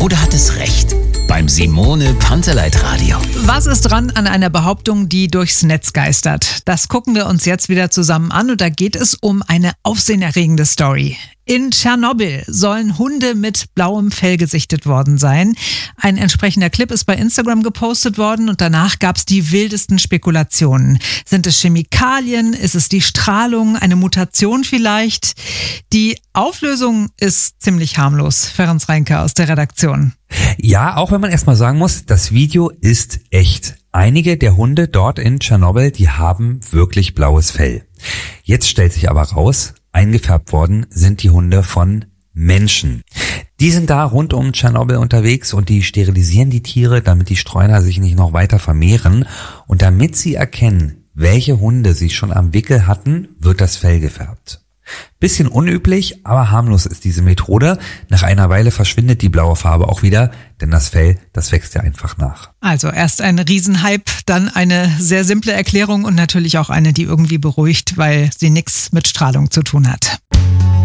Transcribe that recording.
oder hat es recht? Beim Simone Panteleit Radio. Was ist dran an einer Behauptung, die durchs Netz geistert? Das gucken wir uns jetzt wieder zusammen an und da geht es um eine aufsehenerregende Story. In Tschernobyl sollen Hunde mit blauem Fell gesichtet worden sein. Ein entsprechender Clip ist bei Instagram gepostet worden und danach gab es die wildesten Spekulationen. Sind es Chemikalien? Ist es die Strahlung? Eine Mutation vielleicht? Die Auflösung ist ziemlich harmlos. Ferenc Reinke aus der Redaktion. Ja, auch wenn man erstmal sagen muss, das Video ist echt. Einige der Hunde dort in Tschernobyl, die haben wirklich blaues Fell. Jetzt stellt sich aber raus, eingefärbt worden sind die Hunde von Menschen. Die sind da rund um Tschernobyl unterwegs und die sterilisieren die Tiere, damit die Streuner sich nicht noch weiter vermehren. Und damit sie erkennen, welche Hunde sie schon am Wickel hatten, wird das Fell gefärbt. Bisschen unüblich, aber harmlos ist diese Methode. Nach einer Weile verschwindet die blaue Farbe auch wieder, denn das Fell, das wächst ja einfach nach. Also erst ein Riesenhype, dann eine sehr simple Erklärung und natürlich auch eine, die irgendwie beruhigt, weil sie nichts mit Strahlung zu tun hat.